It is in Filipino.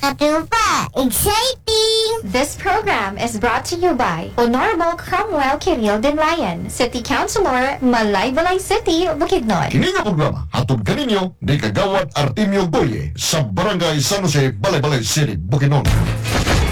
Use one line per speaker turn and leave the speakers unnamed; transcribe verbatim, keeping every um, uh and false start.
Katupa, exciting!
This program is brought to you by Honorable Cromwell Kiril Denlayan, City Councilor, Malaybalay City, Bukidnon.
Kini nga programa hatod kaninyo ni Kagawad Artemio Boye sa Barangay San Jose, Balay-Balay City, Bukidnon.